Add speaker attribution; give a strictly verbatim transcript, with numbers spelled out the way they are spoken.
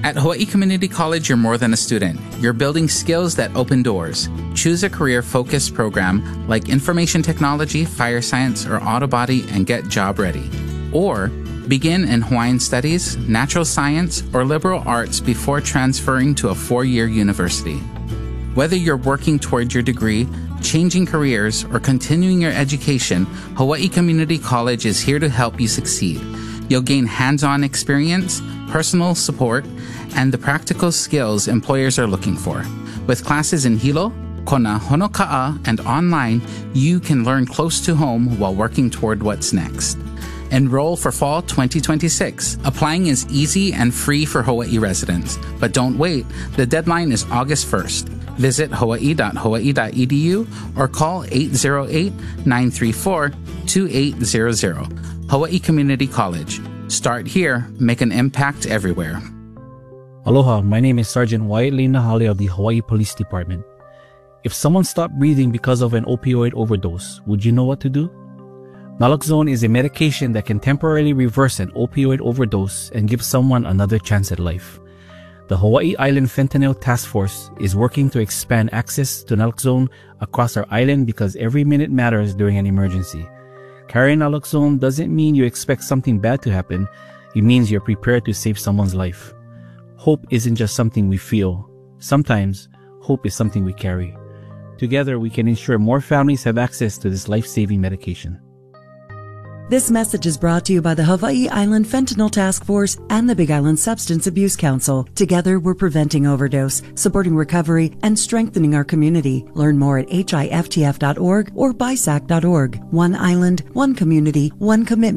Speaker 1: At Hawaii Community College, you're more than a student. You're building skills that open doors. Choose a career-focused program like Information Technology, Fire Science, or Auto Body and get job ready. Or begin in Hawaiian Studies, Natural Science, or Liberal Arts before transferring to a four-year university. Whether you're working toward your degree, changing careers, or continuing your education, Hawaii Community College is here to help you succeed. You'll gain hands-on experience, personal support, and the practical skills employers are looking for. With classes in Hilo, Kona, Honoka'a, and online, you can learn close to home while working toward what's next. Enroll for fall twenty twenty-six. Applying is easy and free for Hawaii residents. But don't wait. The deadline is August first. Visit hawaii dot hawaii dot e d u or call eight zero eight, nine three four, two eight zero zero. Hawaii Community College. Start here, make an impact everywhere.
Speaker 2: Aloha, my name is Sergeant Wyatt Lee Nahale of the Hawaii Police Department. If someone stopped breathing because of an opioid overdose, would you know what to do? Naloxone is a medication that can temporarily reverse an opioid overdose and give someone another chance at life. The Hawaii Island Fentanyl Task Force is working to expand access to naloxone across our island because every minute matters during an emergency. Carrying naloxone doesn't mean you expect something bad to happen. It means you're prepared to save someone's life. Hope isn't just something we feel. Sometimes, hope is something we carry. Together, we can ensure more families have access to this life-saving medication.
Speaker 3: This message is brought to you by the Hawaii Island Fentanyl Task Force and the Big Island Substance Abuse Council. Together, we're preventing overdose, supporting recovery, and strengthening our community. Learn more at H I F T F dot org or B I S A C dot org. One island, one community, one commitment.